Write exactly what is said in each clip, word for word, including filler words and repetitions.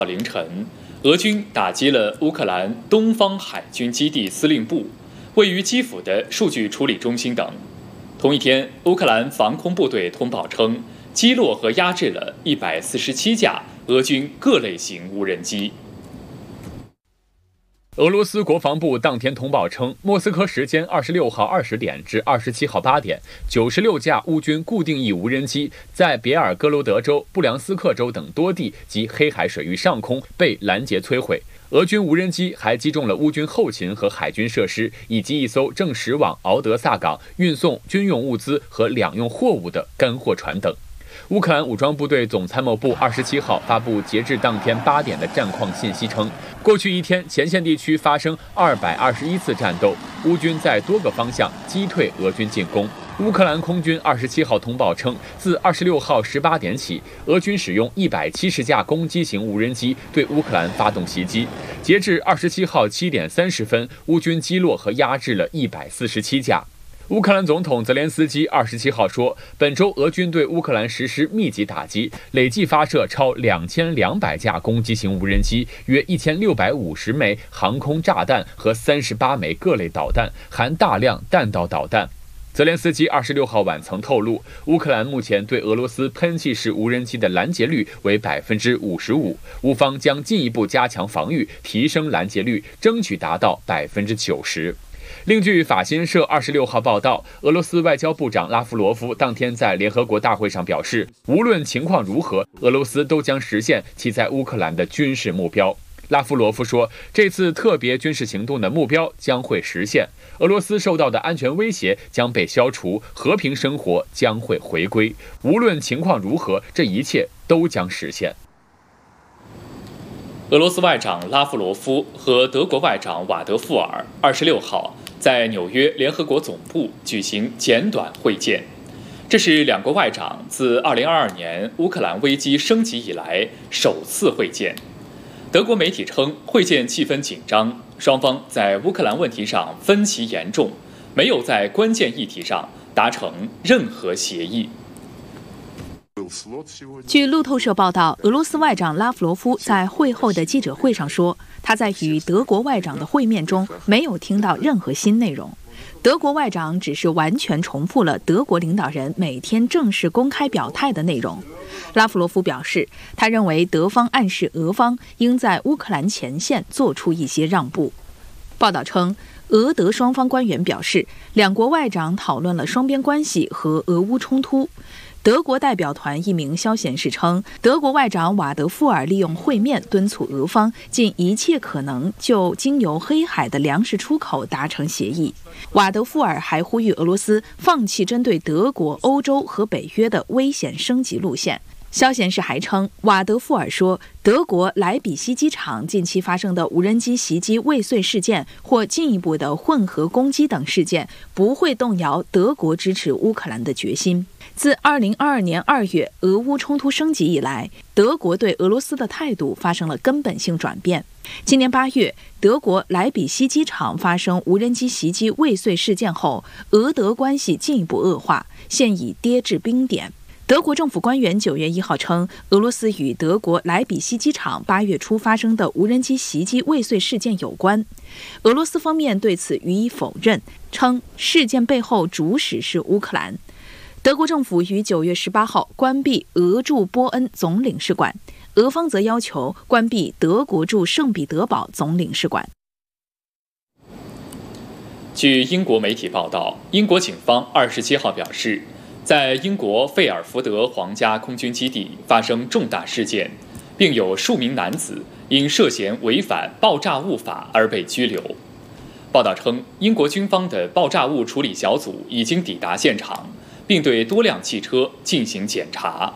凌晨，俄军打击了乌克兰东方海军基地司令部、位于基辅的数据处理中心等。同一天，乌克兰防空部队通报称，击落和压制了一百四十七架俄军各类型无人机。 俄罗斯国防部当天通报称，莫斯科时间二十六号二十点至二十七号八点，九十六架乌军固定翼无人机在别尔哥罗德州、布良斯克州等多地及黑海水域上空被拦截摧毁。俄军无人机还击中了乌军后勤和海军设施，以及一艘正驶往敖德萨港运送军用物资和两用货物的干货船等。乌克兰武装部队总参谋部二十七号发布截至当天八点的战况信息称，过去一天前线地区发生二百二十一次战斗，乌军在多个方向击退俄军进攻。乌克兰空军二十七号通报称，自二十六号十八点起，俄军使用一百七十架攻击型无人机对乌克兰发动袭击。截至二十七号七点三十分，乌军击落和压制了一百四十七架。乌克兰总统泽连斯基二十七号说，本周俄军对乌克兰实施密集打击，累计发射超两千两百架攻击型无人机，约一千六百五十枚航空炸弹和三十八枚各类导弹，含大量弹道导弹。泽连斯基二十六号晚曾透露，乌克兰目前对俄罗斯喷气式无人机的拦截率为百分之五十五，乌方将进一步加强防御，提升拦截率，争取达到百分之九十。另据法新社二十六号报道，俄罗斯外交部长拉夫罗夫当天在联合国大会上表示，无论情况如何，俄罗斯都将实现其在乌克兰的军事目标。拉夫罗夫说，这次特别军事行动的目标将会实现，俄罗斯受到的安全威胁将被消除，和平生活将会回归。无论情况如何，这一切都将实现。 俄罗斯外长拉夫罗夫和德国外长瓦德富尔二十六号在纽约联合国总部举行简短会见，这是两国外长自二零二二年乌克兰危机升级以来首次会见。德国媒体称，会见气氛紧张，双方在乌克兰问题上分歧严重，没有在关键议题上达成任何协议。 据路透社报道，俄罗斯外长拉夫罗夫在会后的记者会上说，他在与德国外长的会面中没有听到任何新内容。德国外长只是完全重复了德国领导人每天正式公开表态的内容。拉夫罗夫表示，他认为德方暗示俄方应在乌克兰前线做出一些让步。报道称，俄德双方官员表示，两国外长讨论了双边关系和俄乌冲突。德国代表团一名消息人士称，德国外长瓦德富尔利用会面敦促俄方尽一切可能就经由黑海的粮食出口达成协议。瓦德富尔还呼吁俄罗斯放弃针对德国、欧洲和北约的危险升级路线。消息人士还称，瓦德富尔说，德国莱比锡机场近期发生的无人机袭击未遂事件或进一步的混合攻击等事件不会动摇德国支持乌克兰的决心。自二零二二年二月俄乌冲突升级以来，德国对俄罗斯的态度发生了根本性转变。今年八月，德国莱比锡机场发生无人机袭击未遂事件后，俄德关系进一步恶化，现已跌至冰点。德国政府官员九月一号称，俄罗斯与德国莱比锡机场八月初发生的无人机袭击未遂事件有关。俄罗斯方面对此予以否认，称事件背后主使是乌克兰。德国政府于九月十八号关闭俄驻波恩总领事馆，俄方则要求关闭德国驻圣彼得堡总领事馆。 据英国媒体报道，英国警方二十七号表示，在英国费尔福德皇家空军基地发生重大事件，并有数名男子因涉嫌违反爆炸物法而被拘留。报道称，英国军方的爆炸物处理小组已经抵达现场，并对多辆汽车进行检查。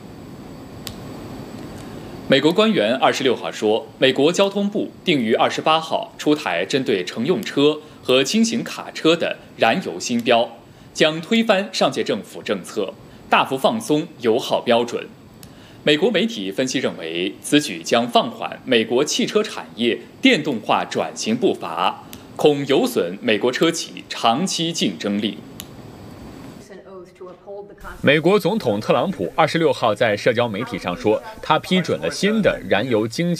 美国官员二十六号说，美国交通部定于二十八号出台针对乘用车和轻型卡车的燃油新标，将推翻上届政府政策，大幅放松油耗标准。美国媒体分析认为，此举将放缓美国汽车产业电动化转型步伐，恐有损美国车企长期竞争力。 美国总统特朗普二十六号在社交媒体上说，他批准了新的燃油经济